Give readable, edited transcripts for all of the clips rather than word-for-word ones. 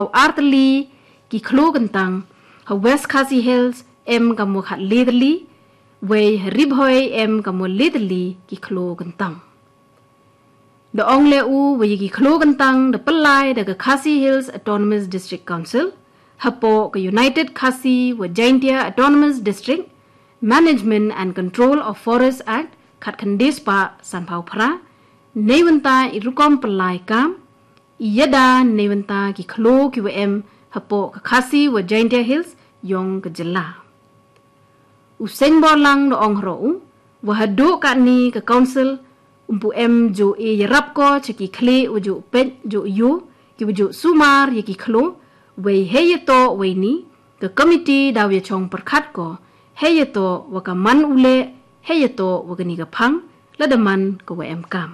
Artli ki klogentang ha West Khasi Hills em kamu khat ledli we ribhoi em kamu ledli ki klogentang the ongle u we ki klogentang the pelai the Khasi Hills Autonomous District Council hapo ke United Khasi wa Jaintia Autonomous District Management and Control of Forest Act khat khandis pa sanphau phra nevanta irukom pelai kam iyada nevanta ki klo ki em hapo Khasi wa Jaintia Hills yong kejela useng borlang do ongro wa hadu ka ni ke council umpu em jo e yarap ko cheki khle uju pet jo yu ki uju sumar ye ki klo we heyeto we ni ke committee daw ye chong perkhat ko heyeto wa ka man ule heyeto wa ni ka phang ladaman ko wa em kam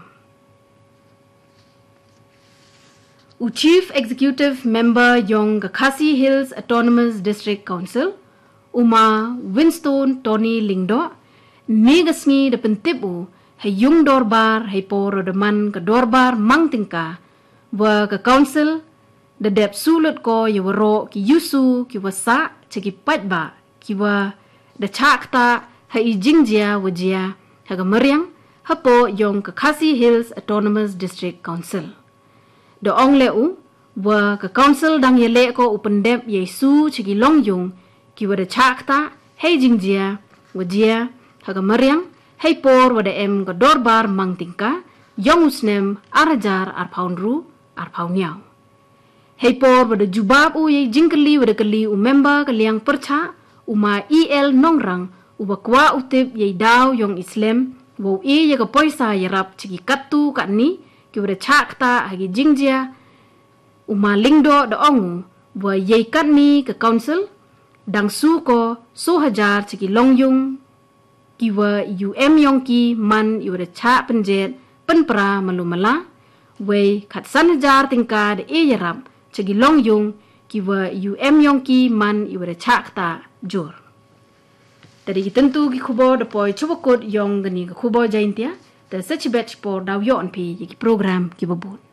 U Chief Executive Member Yong Khasi Hills Autonomous District Council Uma Winston Tony Lingdo negasngi de pentipu hay yung dorbar hay poro deman ke dorbar mangtingka wa ke council de dep sulut ko yawaro ki yusu ki wasa cheki patba ki wa de chakta hay jingjia wajia haga meriang hapo Yong Khasi Hills Autonomous District Council do ong leu wa ka council dang yele ko upendep yesu chigi longyung ki wa de chakta hey jingjia wajia haga mariang hey por wa de em ga dorbar mangtingka yong usnem arajar ar paunru ar paunyao hey por wa de jubab u ye jingkeli wa de keli u member ka liang percha uma el nongrang u wa kwa utip ye daw yong islam wo ye ga poisa yarap chigi kattu ka ni ki wa chakta hagi jingjia uma lingdo da ongu wa ye kat ni ke council dang su ko so hajar chiki longyung ki wa yong ki man yu da cha penjet penpra malumala we khat san hajar tingka de e yarap chiki longyung ki wa yong ki man yu da chakta jor tadi tentu ki khubo da poi chubakot yong gani ke khubo jaintia the such batch por daw yon pi ki program ki babut